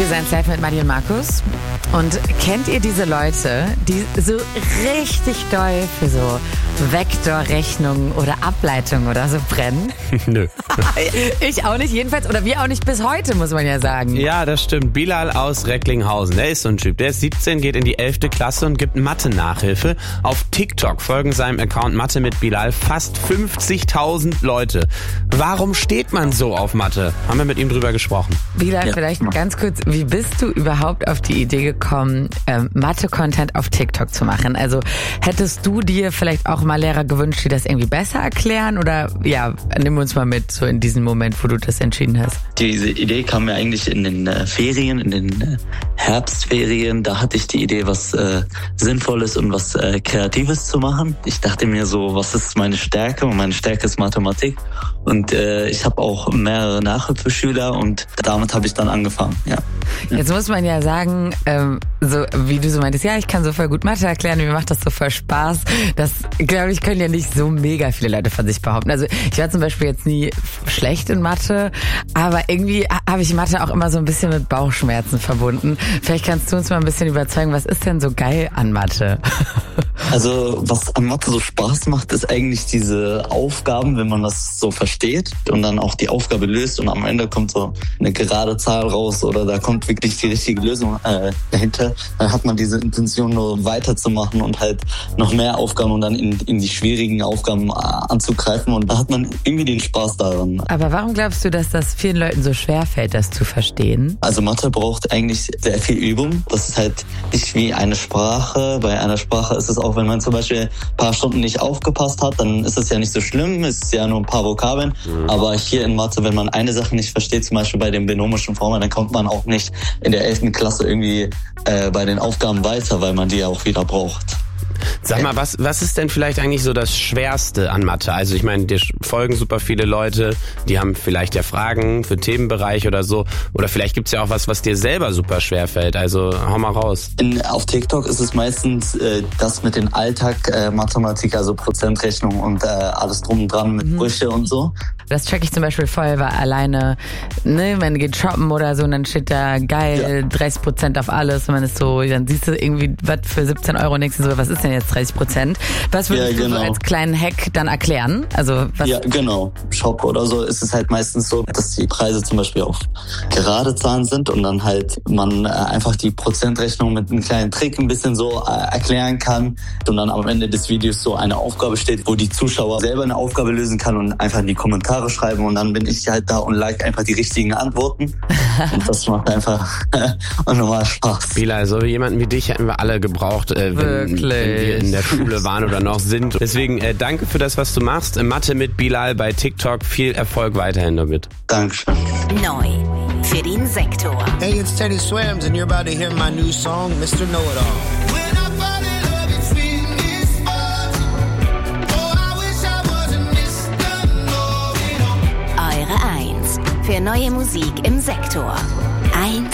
Hier sein Live mit Maddie und Markus. Und kennt ihr diese Leute, die so richtig doll für so Vektorrechnungen oder Ableitungen oder so brennen? Nö. Ich auch nicht, jedenfalls. Oder wir auch nicht bis heute, muss man ja sagen. Ja, das stimmt. Bilal aus Recklinghausen, der ist so ein Typ. Der ist 17, geht in die 11. Klasse und gibt Mathe-Nachhilfe. Auf TikTok folgen seinem Account Mathe mit Bilal fast 50.000 Leute. Warum steht man so auf Mathe? Haben wir mit ihm drüber gesprochen. Bilal, vielleicht ganz kurz, wie bist du überhaupt auf die Idee gekommen, Mathe-Content auf TikTok zu machen? Also hättest du dir vielleicht auch mal Lehrer gewünscht, die das irgendwie besser erklären? Oder ja, nimm uns mal mit so in diesen Moment, wo du das entschieden hast. Diese Idee kam mir eigentlich in den Ferien, in den Herbstferien. Da hatte ich die Idee, was Sinnvolles und was Kreatives zu machen. Ich dachte mir so, was ist meine Stärke? Und meine Stärke ist Mathematik. Und ich habe auch mehrere Nachhilfeschüler und damit habe ich dann angefangen, ja. Jetzt muss man ja sagen, so wie du so meintest, ja, ich kann so voll gut Mathe erklären, mir macht das so voll Spaß. Das, glaube ich, können ja nicht so mega viele Leute von sich behaupten. Also ich war zum Beispiel jetzt nie schlecht in Mathe, aber irgendwie habe ich Mathe auch immer so ein bisschen mit Bauchschmerzen verbunden. Vielleicht kannst du uns mal ein bisschen überzeugen, was ist denn so geil an Mathe? Also was an Mathe so Spaß macht, ist eigentlich diese Aufgaben, wenn man das so versteht und dann auch die Aufgabe löst und am Ende kommt so eine gerade Zahl raus oder da kommt wirklich die richtige Lösung dahinter. Dann hat man diese Intention, nur weiterzumachen und halt noch mehr Aufgaben und dann in die schwierigen Aufgaben anzugreifen und da hat man irgendwie den Spaß daran. Aber warum glaubst du, dass das vielen Leuten so schwer fällt, das zu verstehen? Also Mathe braucht eigentlich sehr viel Übung. Das ist halt nicht wie eine Sprache. Bei einer Sprache ist es auch, wenn man zum Beispiel ein paar Stunden nicht aufgepasst hat, dann ist es ja nicht so schlimm, es ist ja nur ein paar Vokabeln. Aber hier in Mathe, wenn man eine Sache nicht versteht, zum Beispiel bei den binomischen Formeln, dann kommt man auch nicht in der 11. Klasse irgendwie bei den Aufgaben weiter, weil man die ja auch wieder braucht. Sag mal, was ist denn vielleicht eigentlich so das Schwerste an Mathe? Also ich meine, dir folgen super viele Leute, die haben vielleicht ja Fragen für Themenbereich oder so. Oder vielleicht gibt's ja auch was dir selber super schwer fällt. Also hau mal raus. Auf TikTok ist es meistens das mit den Alltag Mathematik, also Prozentrechnung und alles drum und dran mit Brüche und so. Das check ich zum Beispiel voll, weil alleine, ne, man geht shoppen oder so und dann steht da geil, 30% auf alles und man ist so, dann siehst du irgendwie was für 17 Euro und denkst du so, was ist denn jetzt 30%? Was würdest du so als kleinen Hack dann erklären? Also was? Ja, genau. Shop oder so ist es halt meistens so, dass die Preise zum Beispiel auf gerade Zahlen sind und dann halt man einfach die Prozentrechnung mit einem kleinen Trick ein bisschen so erklären kann und dann am Ende des Videos so eine Aufgabe steht, wo die Zuschauer selber eine Aufgabe lösen kann und einfach in die Kommentare schreiben und dann bin ich halt da und like einfach die richtigen Antworten und das macht einfach nochmal Spaß. Bilal, so jemanden wie dich hätten wir alle gebraucht, wenn wir in der Schule waren oder noch sind. Deswegen danke für das, was du machst. Mathe mit Bilal bei TikTok. Viel Erfolg weiterhin damit. Dankeschön. Neu für den Sektor. Hey, it's Teddy Swims and you're about to hear my new song, Mr. Know-It-All. Eure 1 für neue Musik im Sektor. 1